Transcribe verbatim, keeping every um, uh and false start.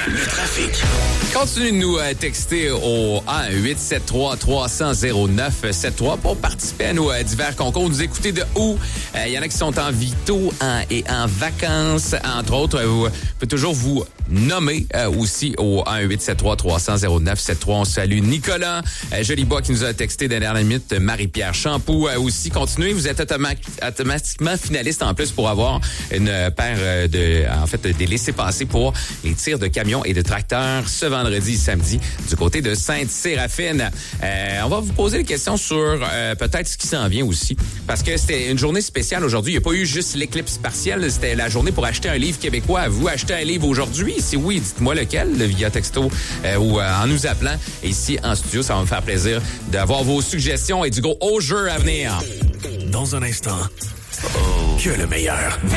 Le trafic. Continuez de nous euh, texter au un huit sept trois trois zéro zéro neuf sept trois pour participer à nos euh, divers concours. Nous écoutez de où? Il euh, y en a qui sont en vito en, et en vacances, entre autres. Vous pouvez toujours vous nommer euh, aussi au un huit sept trois trois zéro neuf sept trois. On salue Nicolas euh, Jolibois qui nous a texté dernière minute. Marie-Pierre Champoux euh, aussi. Continuez, vous êtes automa- automatiquement finaliste en plus pour avoir une euh, paire euh, de, en fait, des laissez-passer pour les tirs de camions et de tracteurs ce vendredi et samedi du côté de Sainte-Séraphine. Euh, on va vous poser des questions sur euh, peut-être ce qui s'en vient aussi, parce que c'était une journée spéciale aujourd'hui. Il n'y a pas eu juste l'éclipse partielle, c'était la journée pour acheter un livre québécois. Vous achetez un livre aujourd'hui? Si oui, dites-moi lequel, via texto euh, ou euh, en nous appelant. Et ici, en studio, ça va me faire plaisir d'avoir vos suggestions et du gros haut jeu à venir. Dans un instant, que le meilleur.